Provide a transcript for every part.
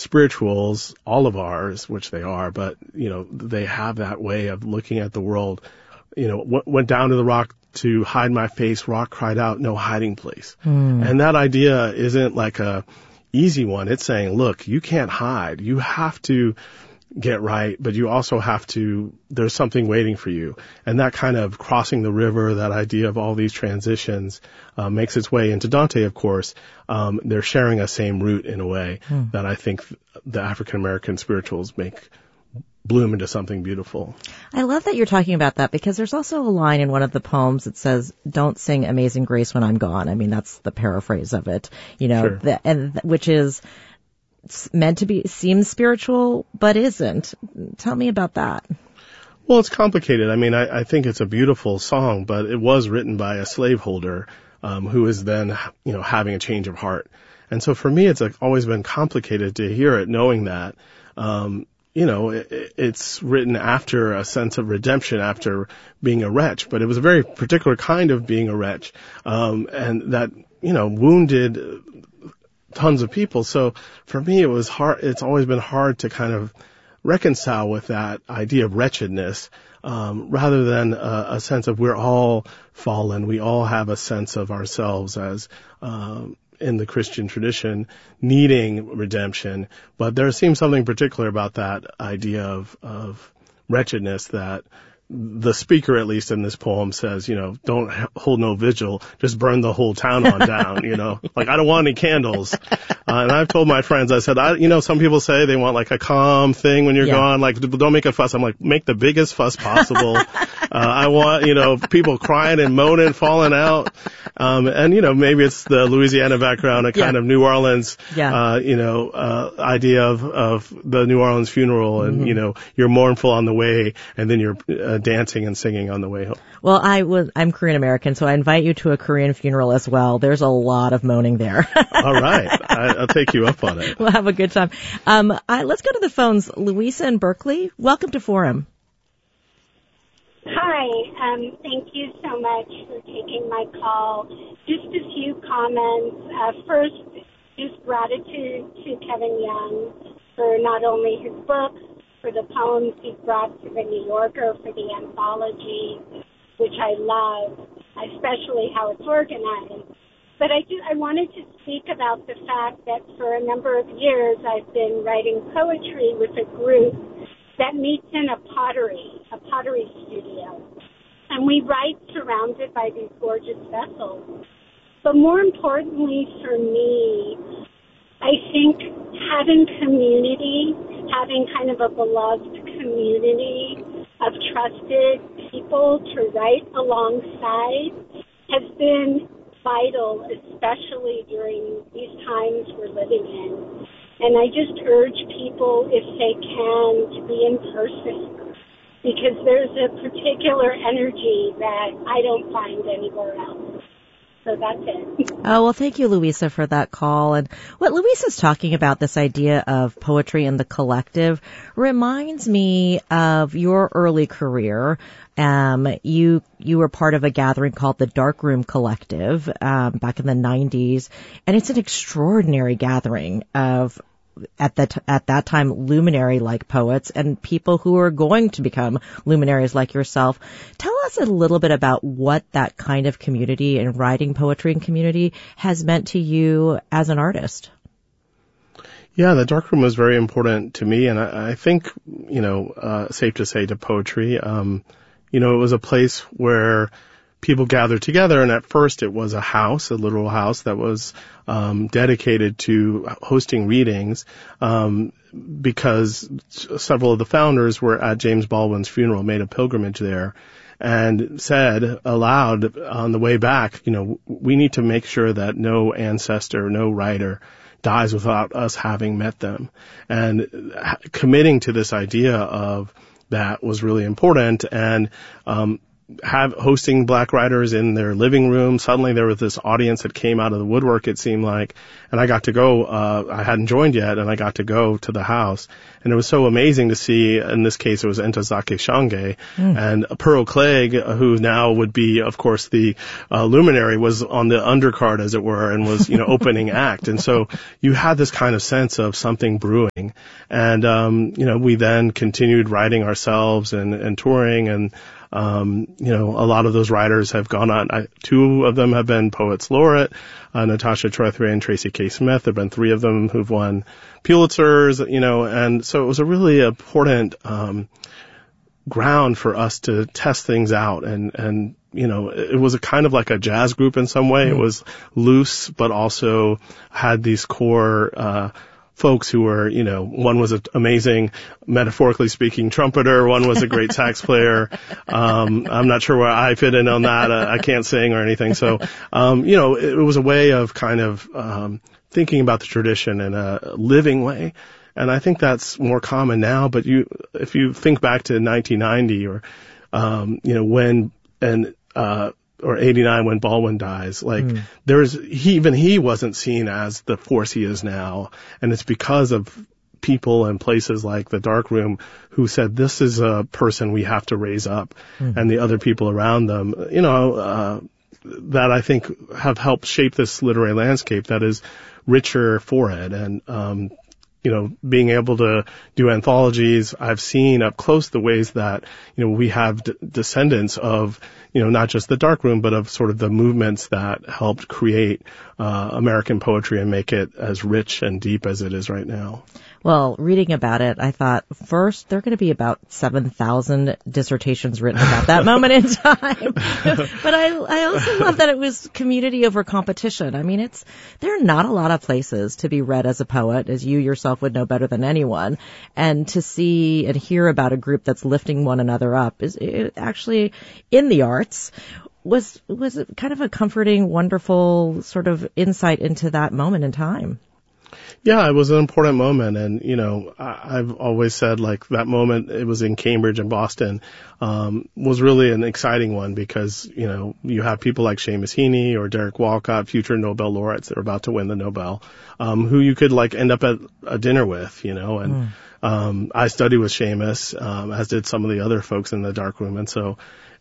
spirituals, all of ours, which they are, but, they have that way of looking at the world. Went down to the rock to hide my face, rock cried out, no hiding place. And that idea isn't like a easy one. It's saying, look, you can't hide. You have to get right, but you also have to, there's something waiting for you. And that kind of crossing the river, that idea of all these transitions, makes its way into Dante, of course. They're sharing a same root in a way that I think the African American spirituals make bloom into something beautiful. I love that you're talking about that, because there's also a line in one of the poems that says, don't sing Amazing Grace when I'm gone. I mean, that's the paraphrase of it, Sure. Which is meant to seems spiritual, but isn't. Tell me about that. Well, it's complicated. I mean, I think it's a beautiful song, but it was written by a slaveholder, who is then, having a change of heart. And so for me, it's always been complicated to hear it, knowing that, it's written after a sense of redemption, after being a wretch, but it was a very particular kind of being a wretch, and that, wounded tons of people. So for me, it was hard. It's always been hard to kind of reconcile with that idea of wretchedness, rather than a sense of we're all fallen. We all have a sense of ourselves as, in the Christian tradition, needing redemption. But there seems something particular about that idea of wretchedness that the speaker, at least in this poem, says, don't hold no vigil, just burn the whole town on down, like I don't want any candles. And I've told my friends, I said, some people say they want like a calm thing when you're gone, like don't make a fuss. I'm like, make the biggest fuss possible. I want, people crying and moaning, falling out. And, maybe it's the Louisiana background, a kind of New Orleans, idea of the New Orleans funeral, and, you're mournful on the way, and then you're dancing and singing on the way home. Well, I'm Korean American, so I invite you to a Korean funeral as well. There's a lot of moaning there. All right. I'll take you up on it. We'll have a good time. Let's go to the phones. Louisa in Berkeley, welcome to Forum. Hi. Thank you so much for taking my call. Just a few comments. First, just gratitude to Kevin Young for not only his books, for the poems he brought to the New Yorker, for the anthology, which I love, especially how it's organized. But I wanted to speak about the fact that for a number of years I've been writing poetry with a group that meets in a pottery studio. And we write surrounded by these gorgeous vessels. But more importantly for me, I think having community, having kind of a beloved community of trusted people to write alongside has been vital, especially during these times we're living in. And I just urge people, if they can, to be in person, because there's a particular energy that I don't find anywhere else. So that's it. Oh, well, thank you, Louisa, for that call. And what Louisa's talking about, this idea of poetry in the collective, reminds me of your early career. You were part of a gathering called the Darkroom Collective, back in the 90s. And it's an extraordinary gathering of, at that time, luminary-like poets and people who are going to become luminaries like yourself. Tell us a little bit about what that kind of community and writing poetry and community has meant to you as an artist. Yeah, the darkroom was very important to me, and I think, safe to say, to poetry. It was a place where people gathered together, and at first it was a literal house that was dedicated to hosting readings, because several of the founders were at James Baldwin's funeral, made a pilgrimage there, and said aloud on the way back, we need to make sure that no ancestor, no writer dies without us having met them. And committing to this idea of that was really important. And hosting black writers in their living room. Suddenly there was this audience that came out of the woodwork, it seemed like, and I got to go, I hadn't joined yet, and I got to go to the house. And it was so amazing to see, in this case it was Ntozake Shange, and Pearl Clegg, who now would be, of course, the luminary, was on the undercard, as it were, and was, opening act. And so you had this kind of sense of something brewing. And, we then continued writing ourselves and touring, and a lot of those writers have gone on. Two of them have been poets laureate, Natasha Trethewey and Tracy K. Smith. There have been three of them who've won Pulitzers, and so it was a really important ground for us to test things out. And it was a kind of like a jazz group in some way. It was loose, but also had these core folks who were, one was an amazing, metaphorically speaking, trumpeter. One was a great sax player. I'm not sure where I fit in on that. I can't sing or anything. So, it was a way of kind of thinking about the tradition in a living way. And I think that's more common now. But if you think back to 1990 or, or 89 when Baldwin dies, he wasn't seen as the force he is now. And it's because of people and places like the Darkroom who said, this is a person we have to raise up, and the other people around them, that I think have helped shape this literary landscape that is richer for it. And, being able to do anthologies, I've seen up close the ways that, we have descendants of, not just the Darkroom, but of sort of the movements that helped create American poetry and make it as rich and deep as it is right now. Well, reading about it, I thought, first, there are going to be about 7,000 dissertations written about that moment in time. But I also love that it was community over competition. I mean, there are not a lot of places to be read as a poet, as you yourself would know better than anyone. And to see and hear about a group that's lifting one another up is actually in the arts. Was kind of a comforting, wonderful sort of insight into that moment in time. Yeah, it was an important moment. And, I've always said that moment, it was in Cambridge and Boston, was really an exciting one because, you have people like Seamus Heaney or Derek Walcott, future Nobel laureates that are about to win the Nobel, who you could end up at a dinner with, and, I studied with Seamus, as did some of the other folks in the Darkroom. And so,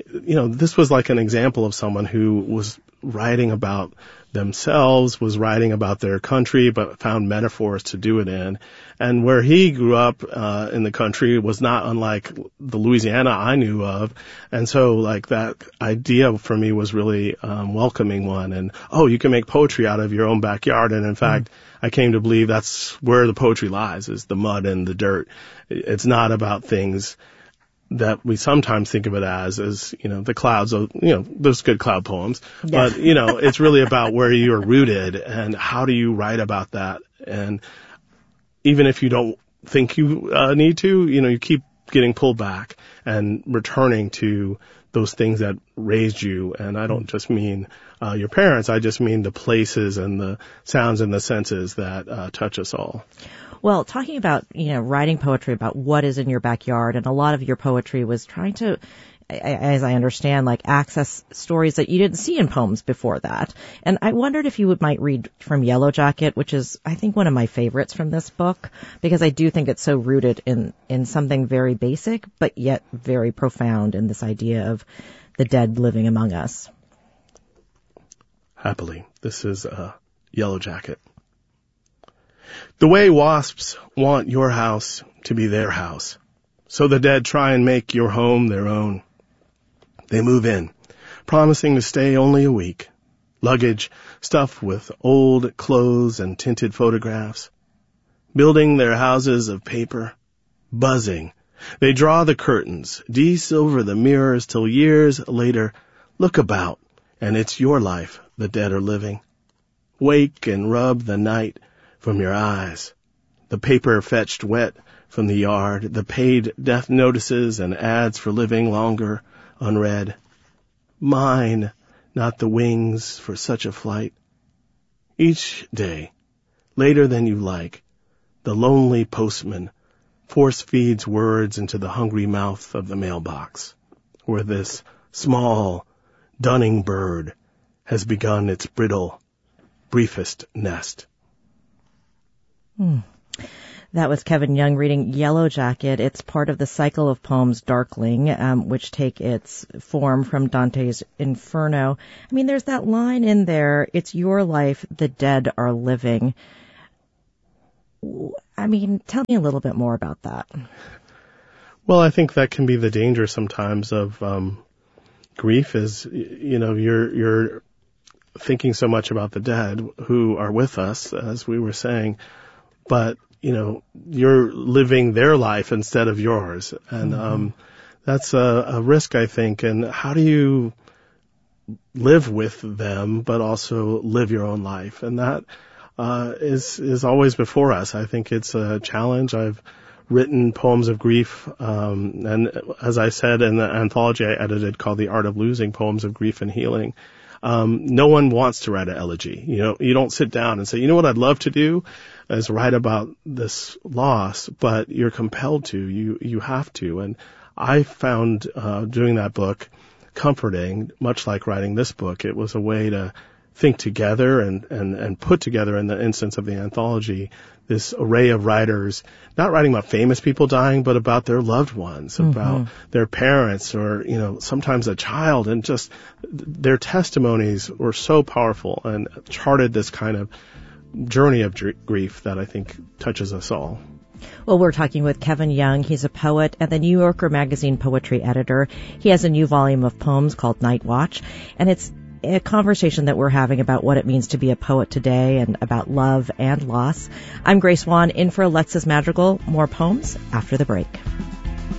this was like an example of someone who was writing about themselves, was writing about their country, but found metaphors to do it in. And where he grew up in the country was not unlike the Louisiana I knew of. And so that idea for me was really welcoming one. And, you can make poetry out of your own backyard. And in fact, I came to believe that's where the poetry lies, is the mud and the dirt. It's not about things that we sometimes think of it as, the clouds of, those good cloud poems. Yeah. But, it's really about where you're rooted and how do you write about that. And even if you don't think you need to, you keep getting pulled back and returning to those things that raised you. And I don't just mean your parents, I just mean the places and the sounds and the senses that touch us all. Well, talking about, writing poetry about what is in your backyard, and a lot of your poetry was trying to, as I understand, access stories that you didn't see in poems before that. And I wondered if you might read from Yellow Jacket, which is, I think, one of my favorites from this book, because I do think it's so rooted in something very basic, but yet very profound in this idea of the dead living among us. Happily, this is Yellow Jacket. The way wasps want your house to be their house, so the dead try and make your home their own. They move in, promising to stay only a week. Luggage stuffed with old clothes and tinted photographs. Building their houses of paper. Buzzing. They draw the curtains, de-silver the mirrors till years later, look about, and it's your life the dead are living. Wake and rub the night from your eyes. The paper fetched wet from the yard, the paid death notices and ads for living longer unread. Mine, not the wings for such a flight. Each day, later than you like, the lonely postman force feeds words into the hungry mouth of the mailbox, where this small, dunning bird has begun its brittle, briefest nest. That was Kevin Young reading Yellow Jacket. It's part of the cycle of poems Darkling, which take its form from Dante's Inferno. I mean, there's that line in there, it's your life, the dead are living. I mean, tell me a little bit more about that. Well, I think that can be the danger sometimes of grief is, you're thinking so much about the dead who are with us, as we were saying, but you're living their life instead of yours. And that's a risk, I think. And how do you live with them, but also live your own life? And that is always before us. I think it's a challenge. I've written poems of grief, and as I said in the anthology I edited called The Art of Losing, Poems of Grief and Healing. No one wants to write an elegy. You don't sit down and say, what I'd love to do is write about this loss, but you're compelled to. You have to. And I found doing that book comforting, much like writing this book. It was a way to think together and put together, in the instance of the anthology, this array of writers, not writing about famous people dying, but about their loved ones, about their parents, or, sometimes a child, and just their testimonies were so powerful and charted this kind of journey of grief that I think touches us all. Well, we're talking with Kevin Young. He's a poet and the New Yorker Magazine poetry editor. He has a new volume of poems called Night Watch, and it's a conversation that we're having about what it means to be a poet today and about love and loss. I'm Grace Wan, in for Alexis Madrigal. More poems after the break.